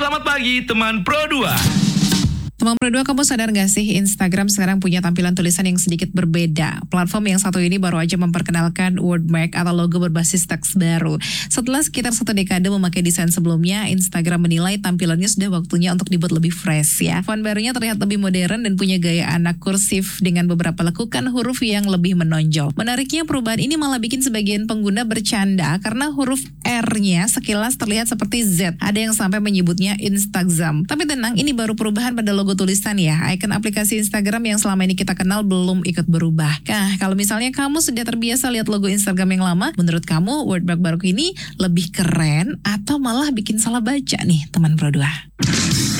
Selamat pagi teman Pro 2. Teman Pro 2, kamu sadar gak sih Instagram sekarang punya tampilan tulisan yang sedikit berbeda? Platform yang satu ini baru aja memperkenalkan wordmark atau logo berbasis teks baru. Setelah sekitar 1 dekade memakai desain sebelumnya, Instagram menilai tampilannya sudah waktunya untuk dibuat lebih fresh ya. Font barunya terlihat lebih modern dan punya gaya anak kursif dengan beberapa lekukan huruf yang lebih menonjol. Menariknya perubahan ini malah bikin sebagian pengguna bercanda karena huruf R-nya sekilas terlihat seperti Z. Ada yang sampai menyebutnya Instagram. Tapi tenang, ini baru perubahan pada logo tulisan ya. Icon aplikasi Instagram yang selama ini kita kenal belum ikut berubah. Nah, kalau misalnya kamu sudah terbiasa lihat logo Instagram yang lama, menurut kamu wordmark baru ini lebih keren atau malah bikin salah baca nih teman Pro 2?